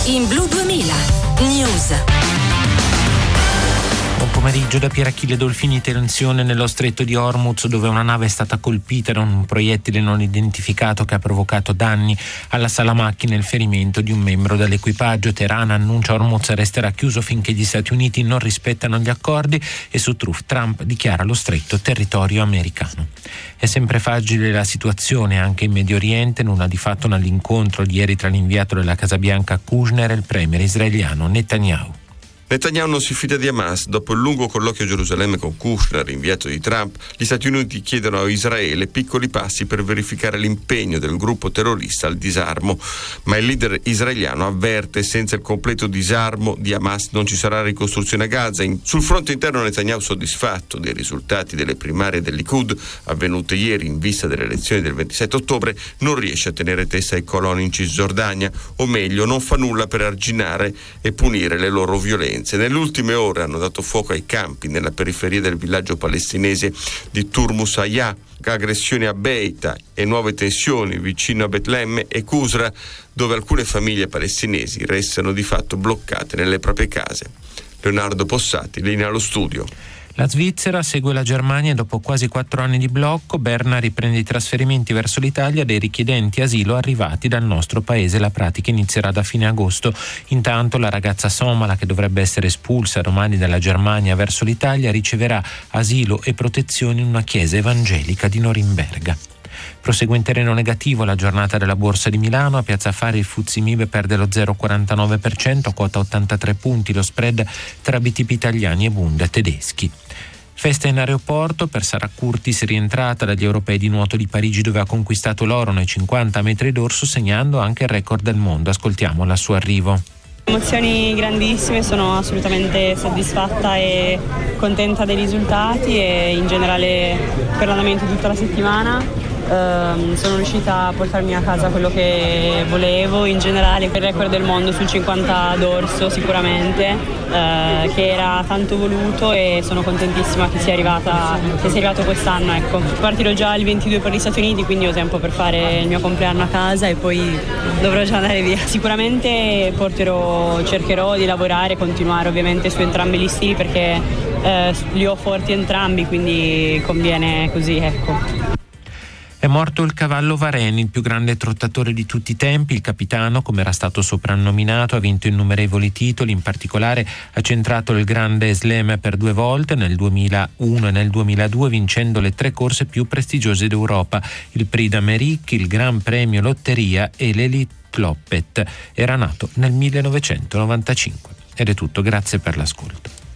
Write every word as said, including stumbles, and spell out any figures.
in Blu duemila News. Buon pomeriggio da Pier Achille Dolfini. Tensione nello stretto di Hormuz, dove una nave è stata colpita da un proiettile non identificato che ha provocato danni alla sala macchine e il ferimento di un membro dell'equipaggio. Teheran annuncia Hormuz resterà chiuso finché gli Stati Uniti non rispettano gli accordi, e su Trump dichiara lo stretto territorio americano. È sempre fragile la situazione anche in Medio Oriente, nulla di fatto nell'incontro di ieri tra l'inviato della Casa Bianca Kushner e il premier israeliano Netanyahu. Netanyahu non si fida di Hamas. Dopo il lungo colloquio a Gerusalemme con Kushner, inviato di Trump, gli Stati Uniti chiedono a Israele piccoli passi per verificare l'impegno del gruppo terrorista al disarmo. Ma il leader israeliano avverte: senza il completo disarmo di Hamas non ci sarà ricostruzione a Gaza. Sul fronte interno Netanyahu, soddisfatto dei risultati delle primarie del Likud avvenute ieri in vista delle elezioni del ventisette ottobre, non riesce a tenere testa ai coloni in Cisgiordania, o meglio non fa nulla per arginare e punire le loro violenze. Nelle ultime ore hanno dato fuoco ai campi nella periferia del villaggio palestinese di Turmus Hayah, aggressioni a Beita e nuove tensioni vicino a Betlemme e Qusra, dove alcune famiglie palestinesi restano di fatto bloccate nelle proprie case. Leonardo Possati, linea allo studio. La Svizzera segue la Germania e dopo quasi quattro anni di blocco Berna riprende i trasferimenti verso l'Italia dei richiedenti asilo arrivati dal nostro paese. La pratica inizierà da fine agosto. Intanto la ragazza somala, che dovrebbe essere espulsa domani dalla Germania verso l'Italia, riceverà asilo e protezione in una chiesa evangelica di Norimberga. Prosegue in terreno negativo la giornata della Borsa di Milano. A Piazza Affari il Fuzzi Mib perde lo zero virgola quarantanove per cento, a quota ottantatré punti lo spread tra B T P italiani e Bund tedeschi. Festa in aeroporto per Sara Curtis, rientrata dagli europei di nuoto di Parigi, dove ha conquistato l'oro nei cinquanta metri d'orso, segnando anche il record del mondo. Ascoltiamo al suo arrivo. Emozioni grandissime, sono assolutamente soddisfatta e contenta dei risultati e in generale per l'andamento di tutta la settimana. Uh, sono riuscita a portarmi a casa quello che volevo, in generale il record del mondo sul cinquanta d'orso sicuramente, uh, che era tanto voluto, e sono contentissima che sia arrivata che sia arrivato quest'anno. Ecco, partirò già il ventidue per gli Stati Uniti, quindi ho tempo per fare il mio compleanno a casa e poi dovrò già andare via. Sicuramente porterò, cercherò di lavorare, continuare ovviamente su entrambi gli stili, perché uh, li ho forti entrambi, quindi conviene così, ecco. È morto il cavallo Vareni, il più grande trottatore di tutti i tempi. Il capitano, come era stato soprannominato, ha vinto innumerevoli titoli, in particolare ha centrato il Grande Slam per due volte, nel duemilauno e nel duemiladue, vincendo le tre corse più prestigiose d'Europa, il Prix d'Amérique, il Gran Premio Lotteria e l'Elite Cloppet. Era nato nel millenovecentonovantacinque. Ed è tutto, grazie per l'ascolto.